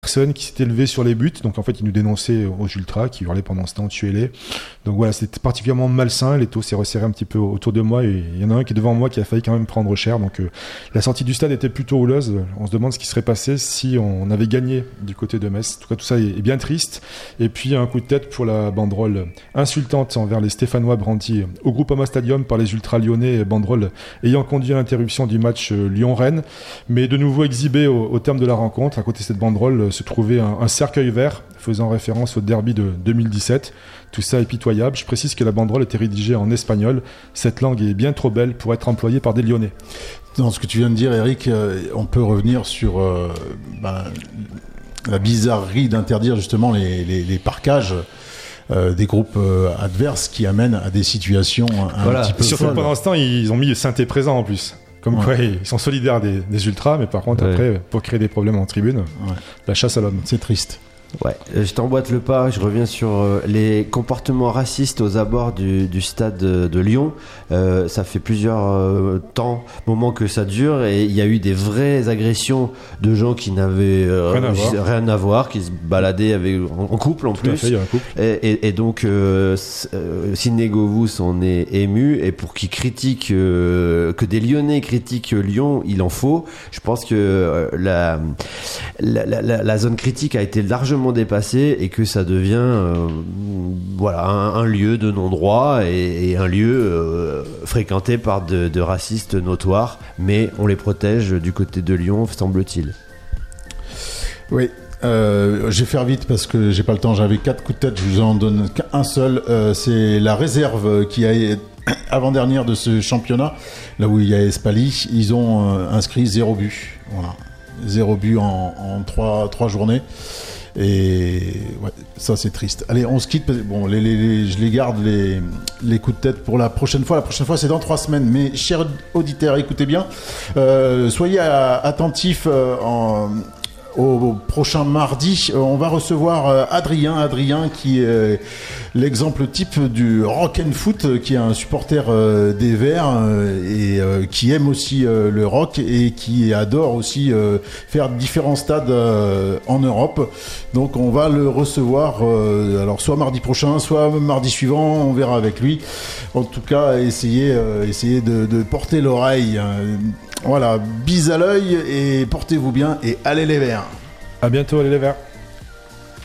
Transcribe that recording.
personnes qui s'étaient levées sur les buts, donc en fait ils nous dénonçaient aux ultras qui hurlaient pendant ce temps tuez-les. Donc voilà, c'était particulièrement malsain, l'étau s'est resserré un petit peu autour de moi et il y en a un qui est devant moi qui a failli quand même prendre cher. Donc la sortie du stade était plutôt houleuse. On se demande ce qui serait passé si on avait gagné du côté de Metz. En tout cas, tout ça est bien triste. Et puis un coup de tête pour la banderole insultante envers les Stéphanois brandis au Groupama Stadium par les ultras lyonnais, banderole ayant conduit à l'interruption du match Lyon-Rennes, mais de nouveau exhibé au terme de la rencontre. À côté de cette banderole se trouvait un cercueil vert faisant référence au derby de 2017. Tout ça est pitoyable. Je précise que la banderole était rédigée en espagnol. Cette langue est bien trop belle pour être employée par des Lyonnais. Dans ce que tu viens de dire, Eric, on peut revenir sur la bizarrerie d'interdire justement les parquages des groupes adverses qui amènent à des situations un petit peu surtout folles. pendant ce temps, ils ont mis synthé présent en plus. Comme quoi, ils sont solidaires des ultras, mais par contre, après, pour créer des problèmes en tribune, la chasse à l'homme. C'est triste. Ouais, je t'emboîte le pas, je reviens sur les comportements racistes aux abords du stade de Lyon. Ça fait plusieurs moments que ça dure et il y a eu des vraies agressions de gens qui n'avaient rien à voir, qui se baladaient en couple en Tout plus. à fait, il y a un couple. Et donc, Sidney Govou s'en est ému et pour qu'il critique, que des Lyonnais critiquent Lyon, il en faut. Je pense que la zone critique a été largement dépassé et que ça devient un lieu de non-droit et un lieu fréquenté par de racistes notoires, mais on les protège du côté de Lyon, semble-t-il. Oui. Je vais faire vite parce que j'ai pas le temps. J'avais 4 coups de tête, je vous en donne qu'un seul. C'est la réserve qui a avant-dernière de ce championnat, là où il y a Espali. Ils ont inscrit 0 but. Voilà. 0 but en 3 journées. Et ouais, ça c'est triste. Allez, on se quitte. Bon, je les garde les coups de tête pour la prochaine fois. La prochaine fois, c'est dans 3 semaines. Mais chers auditeurs, écoutez bien. Soyez attentifs au prochain mardi. On va recevoir Adrien qui est l'exemple type du rock and foot, qui est un supporter des Verts et qui aime aussi le rock et qui adore aussi faire différents stades en Europe. Donc on va le recevoir alors soit mardi prochain, soit mardi suivant, on verra avec lui. En tout cas, essayez de porter l'oreille. Voilà, bise à l'œil et portez-vous bien et allez les Verts. À bientôt, allez les Verts.